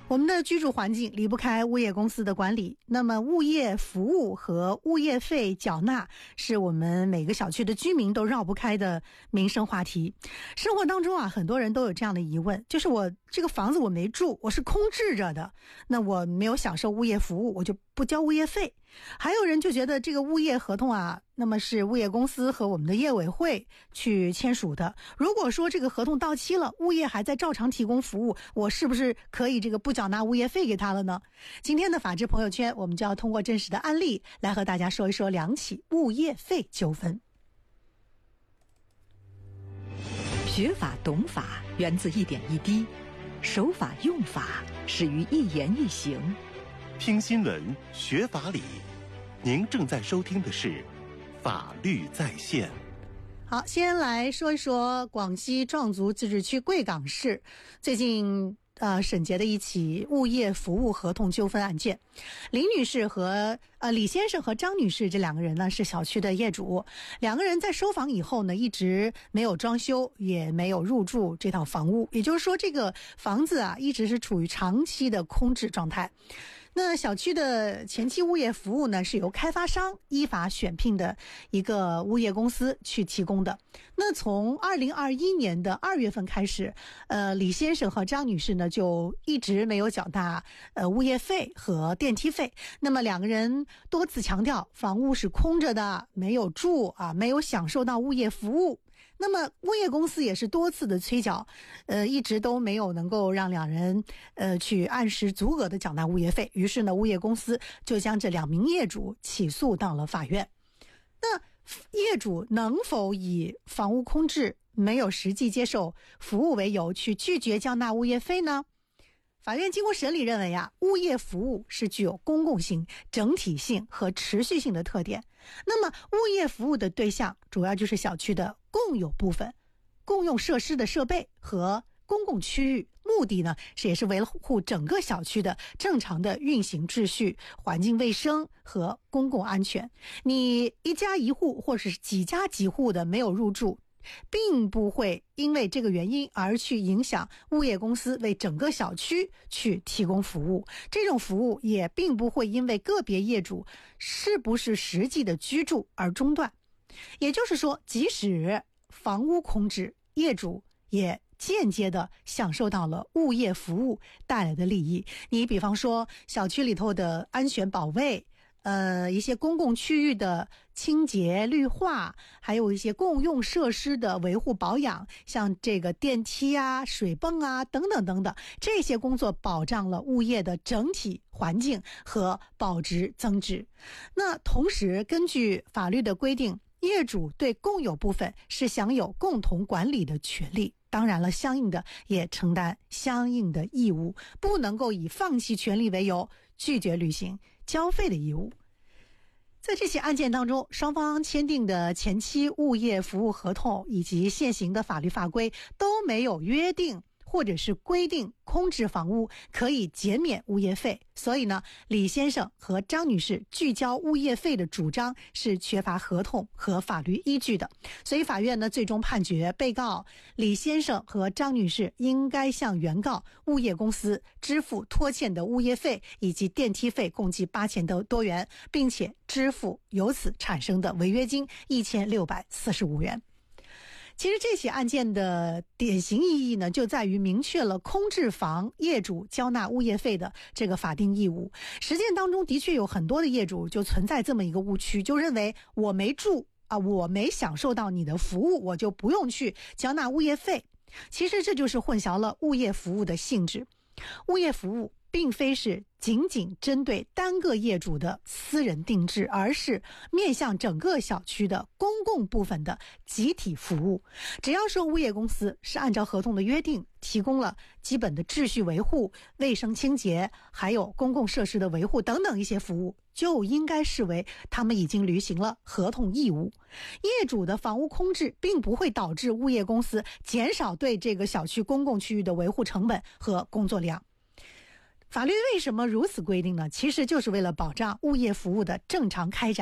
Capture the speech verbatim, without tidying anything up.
我们的居住环境离不开物业公司的管理，那么物业服务和物业费缴纳是我们每个小区的居民都绕不开的民生话题。生活当中啊，很多人都有这样的疑问，就是我这个房子我没住，我是空置着的，那我没有享受物业服务，我就不交物业费。还有人就觉得这个物业合同啊，那么是物业公司和我们的业委会去签署的，如果说这个合同到期了，物业还在照常提供服务，我是不是可以这个不缴纳物业费给他了呢？今天的法治朋友圈，我们就要通过真实的案例来和大家说一说两起物业费纠纷。 学法懂法源自一点一滴，守法用法始于一言一行。 听新闻学法理，您正在收听的是法律在线。 好，先来说一说广西壮族自治区贵港市最近呃审结的一起物业服务合同纠纷案件。林女士和呃李先生和张女士这两个人呢是小区的业主，两个人在收房以后呢一直没有装修，也没有入住这套房屋，也就是说这个房子啊一直是处于长期的空置状态。那小区的前期物业服务呢，是由开发商依法选聘的一个物业公司去提供的。那从二零二一年的二月份开始，呃，李先生和张女士呢就一直没有缴纳呃物业费和电梯费。那么两个人多次强调，房屋是空着的，没有住啊，没有享受到物业服务。那么物业公司也是多次的催缴，呃，一直都没有能够让两人呃去按时足额的缴纳物业费。于是呢，物业公司就将这两名业主起诉到了法院。那业主能否以房屋空置、没有实际接受服务为由去拒绝缴纳物业费呢？法院经过审理认为啊，物业服务是具有公共性、整体性和持续性的特点。那么物业服务的对象主要就是小区的共有部分、共用设施的设备和公共区域，目的呢是也是维护整个小区的正常的运行秩序、环境卫生和公共安全。你一家一户或者是几家几户的没有入住，并不会因为这个原因而去影响物业公司为整个小区去提供服务，这种服务也并不会因为个别业主是不是实际的居住而中断。也就是说，即使房屋空置，业主也间接的享受到了物业服务带来的利益。你比方说小区里头的安全保卫，呃，一些公共区域的清洁绿化，还有一些共用设施的维护保养，像这个电梯啊、水泵啊等等等等，这些工作保障了物业的整体环境和保值增值。那同时，根据法律的规定，业主对共有部分是享有共同管理的权利，当然了，相应的也承担相应的义务，不能够以放弃权利为由拒绝履行交费的义务。在这起案件当中，双方签订的前期物业服务合同以及现行的法律法规都没有约定或者是规定空置房屋可以减免物业费，所以呢，李先生和张女士拒交物业费的主张是缺乏合同和法律依据的。所以法院呢，最终判决被告李先生和张女士应该向原告物业公司支付拖欠的物业费以及电梯费共计八千多元，并且支付由此产生的违约金一千六百四十五元。其实这起案件的典型意义呢，就在于明确了空置房业主交纳物业费的这个法定义务。实践当中的确有很多的业主就存在这么一个误区，就认为我没住啊，我没享受到你的服务，我就不用去交纳物业费。其实这就是混淆了物业服务的性质。物业服务并非是仅仅针对单个业主的私人定制，而是面向整个小区的公共部分的集体服务。只要说物业公司是按照合同的约定提供了基本的秩序维护、卫生清洁，还有公共设施的维护等等一些服务，就应该视为他们已经履行了合同义务。业主的房屋空置并不会导致物业公司减少对这个小区公共区域的维护成本和工作量。法律为什么如此规定呢？其实就是为了保障物业服务的正常开展。